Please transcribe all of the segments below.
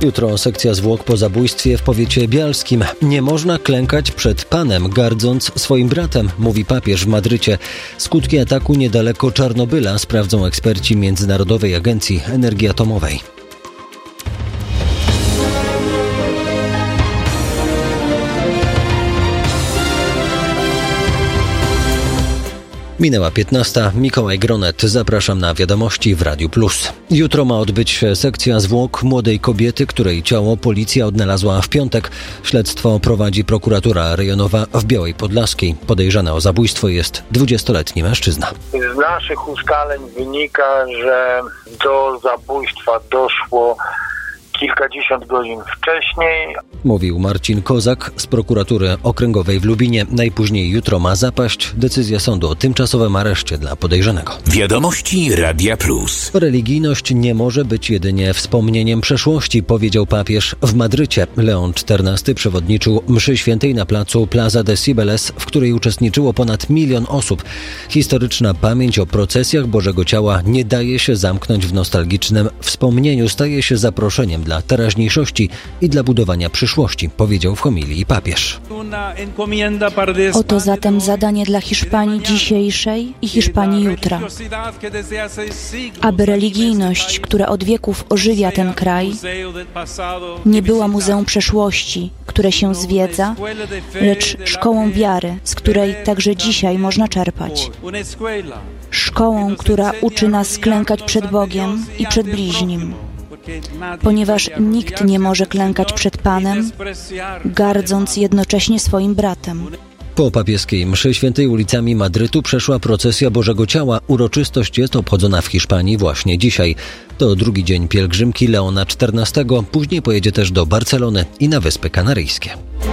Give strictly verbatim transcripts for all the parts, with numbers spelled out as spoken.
Jutro sekcja zwłok po zabójstwie w powiecie bialskim. Nie można klękać przed Panem, gardząc swoim bratem, mówi papież w Madrycie. Skutki ataku niedaleko Czarnobyla sprawdzą eksperci Międzynarodowej Agencji Energii Atomowej. Minęła piętnasta. Mikołaj Gronet. Zapraszam na wiadomości w Radiu Plus. Jutro ma odbyć się sekcja zwłok młodej kobiety, której ciało policja odnalazła w piątek. Śledztwo prowadzi prokuratura rejonowa w Białej Podlaskiej. Podejrzany o zabójstwo jest dwudziestoletni mężczyzna. Z naszych ustaleń wynika, że do zabójstwa doszło kilkadziesiąt godzin wcześniej. Mówił Marcin Kozak z prokuratury okręgowej w Lubinie. Najpóźniej jutro ma zapaść decyzja sądu o tymczasowym areszcie dla podejrzanego. Wiadomości Radia Plus. Religijność nie może być jedynie wspomnieniem przeszłości, powiedział papież w Madrycie. Leon czternasty przewodniczył mszy świętej na placu Plaza de Cibeles, w której uczestniczyło ponad milion osób. Historyczna pamięć o procesjach Bożego Ciała nie daje się zamknąć w nostalgicznym wspomnieniu, staje się zaproszeniem dla teraźniejszości i dla budowania przyszłości, powiedział w homilii papież. Oto zatem zadanie dla Hiszpanii dzisiejszej i Hiszpanii jutra. Aby religijność, która od wieków ożywia ten kraj, nie była muzeum przeszłości, które się zwiedza, lecz szkołą wiary, z której także dzisiaj można czerpać. Szkołą, która uczy nas klękać przed Bogiem i przed bliźnim. Ponieważ nikt nie może klękać przed Panem, gardząc jednocześnie swoim bratem. Po papieskiej mszy świętej ulicami Madrytu przeszła procesja Bożego Ciała. Uroczystość jest obchodzona w Hiszpanii właśnie dzisiaj. To drugi dzień pielgrzymki Leona czternastego. Później pojedzie też do Barcelony i na Wyspy Kanaryjskie.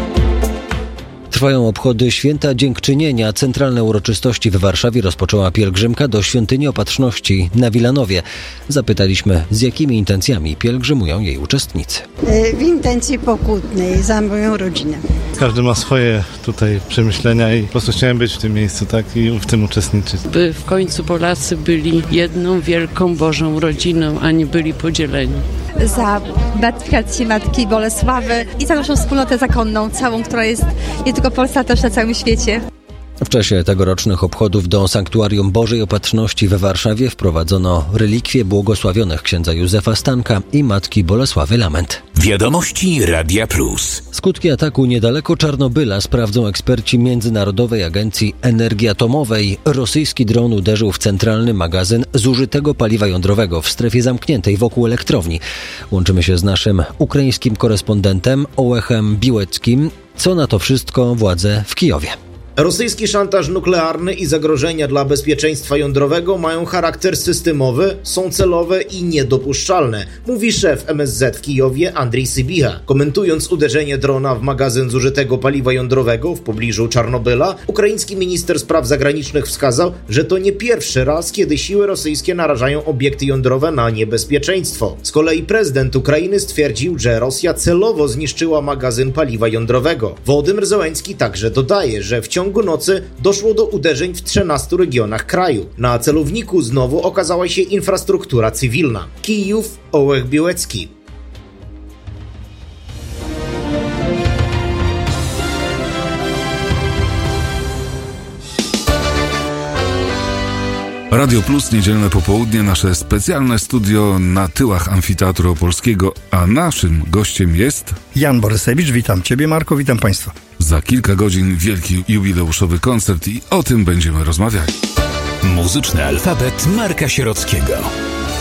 Trwają obchody Święta Dziękczynienia. Centralne uroczystości w Warszawie rozpoczęła pielgrzymka do Świątyni Opatrzności na Wilanowie. Zapytaliśmy, z jakimi intencjami pielgrzymują jej uczestnicy. W intencji pokutnej za moją rodzinę. Każdy ma swoje tutaj przemyślenia i po prostu chciałem być w tym miejscu, tak, i w tym uczestniczyć. By w końcu Polacy byli jedną wielką Bożą rodziną, a nie byli podzieleni. Za beatyfikację Matki Bolesławy i za naszą wspólnotę zakonną, całą, która jest nie tylko w Polsce, ale też na całym świecie. W czasie tegorocznych obchodów do Sanktuarium Bożej Opatrzności w Warszawie wprowadzono relikwie błogosławionych księdza Józefa Stanka i Matki Bolesławy Lament. Wiadomości Radia Plus. Skutki ataku niedaleko Czarnobyla sprawdzą eksperci Międzynarodowej Agencji Energii Atomowej. Rosyjski dron uderzył w centralny magazyn zużytego paliwa jądrowego w strefie zamkniętej wokół elektrowni. Łączymy się z naszym ukraińskim korespondentem Ołechem Biłeckim. Co na to wszystko władze w Kijowie? Rosyjski szantaż nuklearny i zagrożenia dla bezpieczeństwa jądrowego mają charakter systemowy, są celowe i niedopuszczalne, mówi szef M S Z w Kijowie Andrii Sybiha. Komentując uderzenie drona w magazyn zużytego paliwa jądrowego w pobliżu Czarnobyla, ukraiński minister spraw zagranicznych wskazał, że to nie pierwszy raz, kiedy siły rosyjskie narażają obiekty jądrowe na niebezpieczeństwo. Z kolei prezydent Ukrainy stwierdził, że Rosja celowo zniszczyła magazyn paliwa jądrowego. Wołodymyr Zełenski także dodaje, że w ciągu W ciągu nocy doszło do uderzeń w trzynastu regionach kraju. Na celowniku znowu okazała się infrastruktura cywilna. Kijów, Ołech Biłecki. Radio Plus, niedzielne popołudnie, nasze specjalne studio na tyłach Amfiteatru Opolskiego, a naszym gościem jest... Jan Borysewicz, witam Ciebie, Marko, witam Państwa. Za kilka godzin wielki jubileuszowy koncert i o tym będziemy rozmawiali. Muzyczny alfabet Marka Sierockiego.